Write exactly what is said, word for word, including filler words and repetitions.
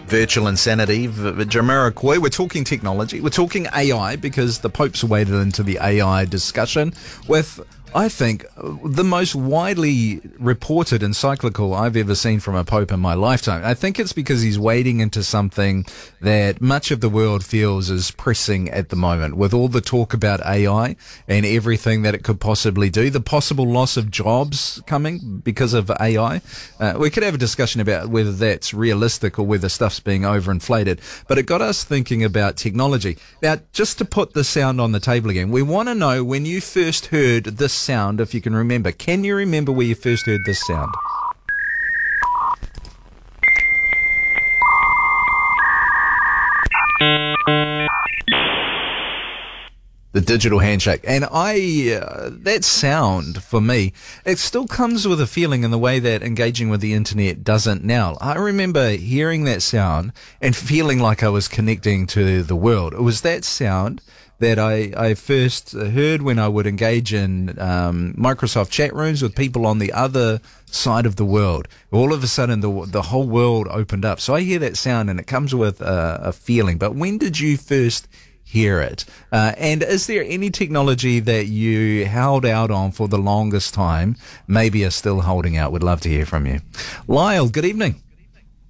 Virtual Insanity, v- Jamiroquai. We're talking technology. We're talking A I because the Pope's waded into the A I discussion with, I think, the most widely reported encyclical I've ever seen from a Pope in my lifetime. I think it's because he's wading into something that much of the world feels is pressing at the moment, with all the talk about A I and everything that it could possibly do, the possible loss of jobs coming because of A I. Uh, we could have a discussion about whether that's realistic or whether stuff's being overinflated, but it got us thinking about technology. Now, just to put the sound on the table again, we want to know when you first heard this sound, if you can remember. Can you remember where you first heard this sound? The digital handshake. And I, uh, that sound for me, it still comes with a feeling in the way that engaging with the internet doesn't now. I remember hearing that sound and feeling like I was connecting to the world. It was that sound that I, I first heard when I would engage in um, Microsoft chat rooms with people on the other side of the world. All of a sudden, the the whole world opened up. So I hear that sound and it comes with a, a feeling. But when did you first hear it? Uh, and is there any technology that you held out on for the longest time, maybe are still holding out? We'd love to hear from you. Lyle, good evening.